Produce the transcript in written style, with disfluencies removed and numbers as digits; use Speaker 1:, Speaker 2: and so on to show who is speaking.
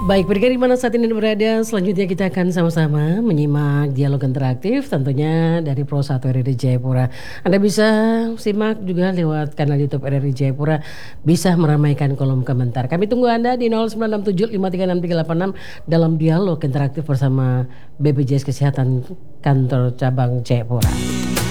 Speaker 1: Baik, pendengar di mana saat ini berada, selanjutnya kita akan sama-sama menyimak dialog interaktif tentunya dari Pro 1 RRI Jayapura. Anda bisa simak juga lewat kanal YouTube RRI Jayapura, bisa meramaikan kolom komentar. Kami tunggu Anda di 0967536386 dalam dialog interaktif bersama BPJS Kesehatan Kantor Cabang Jayapura.